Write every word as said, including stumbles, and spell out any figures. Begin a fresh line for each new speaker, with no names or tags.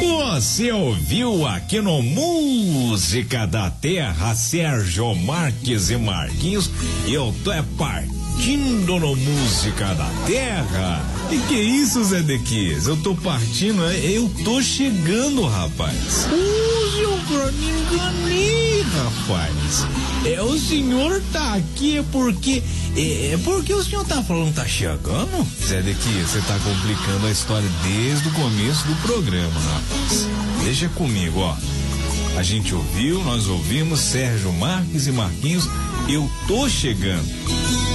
Você ouviu aqui no Música da Terra, Sérgio Marques e Marquinhos. Eu tô é partindo no Música da Terra. E que isso, Zé Dequias? Eu tô partindo, eu tô chegando, rapaz. Ui, eu me enganei, rapaz. É, o senhor tá aqui porque... É porque o senhor tá falando tá chegando? Zé Dequias, você tá complicando a história desde o começo do programa, rapaz. Deixa comigo, ó. A gente ouviu, nós ouvimos Sérgio Marques e Marquinhos. Eu tô chegando.